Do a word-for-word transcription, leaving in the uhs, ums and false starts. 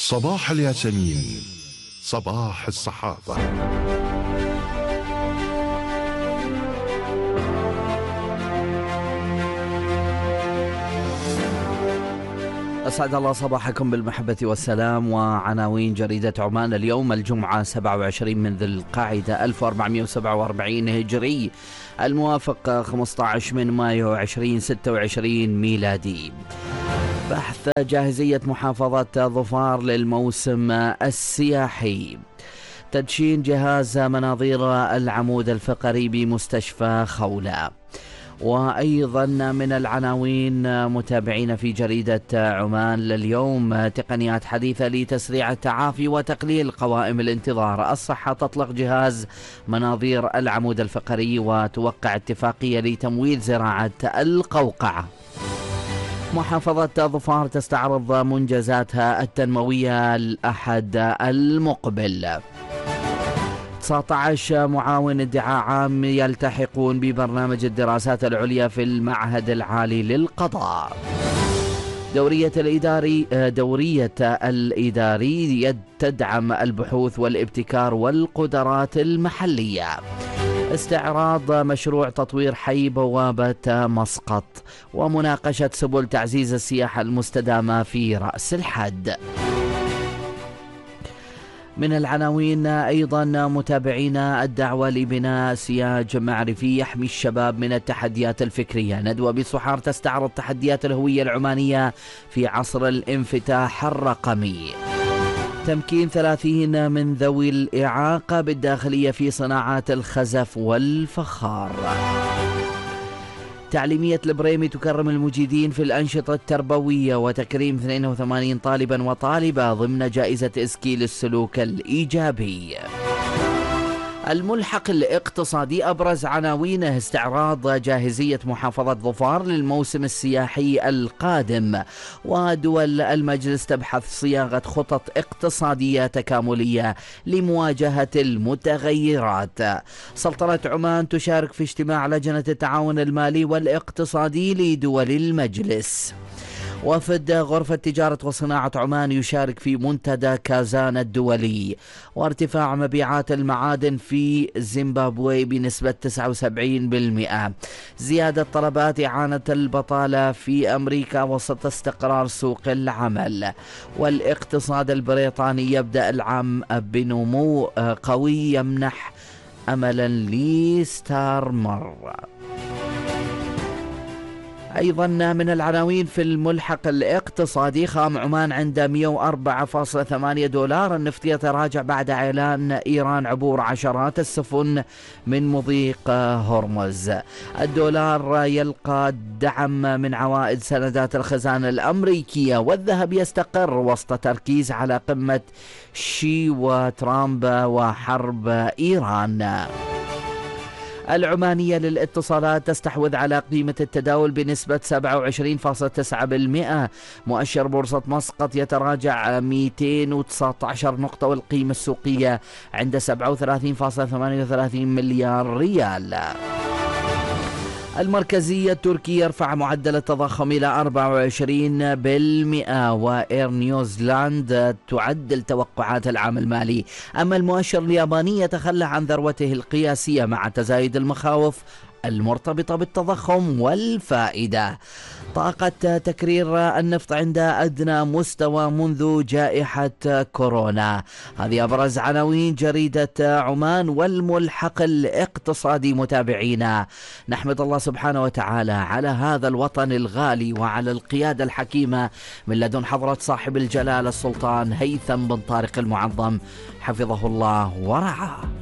صباح الياسمين، صباح الصحافة. أسعد الله صباحكم بالمحبة والسلام. وعناوين جريدة عمان اليوم الجمعة سبعة وعشرين من ذي القعدة ألف وأربعمائة وسبعة وأربعين هجري، الموافق خمسة عشر من مايو ألفين وستة وعشرين ميلادي. بحث جاهزية محافظة ظفار للموسم السياحي. تدشين جهاز مناظير العمود الفقري بمستشفى خولة. وأيضا من العناوين متابعين في جريدة عمان لليوم: تقنيات حديثة لتسريع التعافي وتقليل قوائم الانتظار. الصحة تطلق جهاز مناظير العمود الفقري وتوقع اتفاقية لتمويل زراعة القوقعة. محافظة ظفار تستعرض منجزاتها التنموية الأحد المقبل. تسعة عشر معاون ادعاء عام يلتحقون ببرنامج الدراسات العليا في المعهد العالي للقضاء. دورية الإداري دورية الإداري تدعم البحوث والابتكار والقدرات المحلية. استعراض مشروع تطوير حي بوابة مسقط. ومناقشة سبل تعزيز السياحة المستدامة في رأس الحد. من العناوين أيضا متابعينا: الدعوة لبناء سياج معرفي يحمي الشباب من التحديات الفكرية. ندوة بصحار تستعرض تحديات الهوية العمانية في عصر الانفتاح الرقمي. تمكين ثلاثين من ذوي الإعاقة بالداخلية في صناعات الخزف والفخار. تعليمية البريمي تكرم المجيدين في الأنشطة التربوية وتكريم اثنين وثمانين طالبا وطالبة ضمن جائزة إسكي للسلوك الإيجابي. الملحق الاقتصادي أبرز عناوينه: استعراض جاهزية محافظة ظفار للموسم السياحي القادم. ودول المجلس تبحث صياغة خطط اقتصادية تكاملية لمواجهة المتغيرات. سلطنة عمان تشارك في اجتماع لجنة التعاون المالي والاقتصادي لدول المجلس. وفد غرفة تجارة وصناعة عمان يشارك في منتدى كازان الدولي. وارتفاع مبيعات المعادن في زيمبابوي بنسبة تسعة وسبعين بالمئة. زيادة طلبات إعانة البطالة في أمريكا وسط استقرار سوق العمل. والاقتصاد البريطاني يبدأ العام بنمو قوي يمنح أملا لستارمر. أيضا من العناوين في الملحق الاقتصادي: خام عمان عند مئة وأربعة فاصلة ثمانية دولار. النفط يتراجع بعد إعلان إيران عبور عشرات السفن من مضيق هرمز. الدولار يلقى دعم من عوائد سندات الخزانة الأمريكية. والذهب يستقر وسط تركيز على قمة شي وترامب وحرب إيران. العمانية للاتصالات تستحوذ على قيمة التداول بنسبة سبعة وعشرين فاصلة تسعة بالمئة. مؤشر بورصة مسقط يتراجع مئتين وتسعة عشر نقطة والقيمة السوقية عند سبعة وثلاثين فاصلة ثمانية وثلاثين مليار ريال. المركزية التركية يرفع معدل التضخم إلى أربعة وعشرين بالمئة. وإير نيوزيلاند تعدل توقعات العام المالي. أما المؤشر الياباني يتخلى عن ذروته القياسية مع تزايد المخاوف المرتبطة بالتضخم والفائدة. طاقة تكرير النفط عند أدنى مستوى منذ جائحة كورونا. هذه أبرز عناوين جريدة عمان والملحق الاقتصادي. متابعينا، نحمد الله سبحانه وتعالى على هذا الوطن الغالي وعلى القيادة الحكيمة من لدن حضرة صاحب الجلالة السلطان هيثم بن طارق المعظم، حفظه الله ورعاه.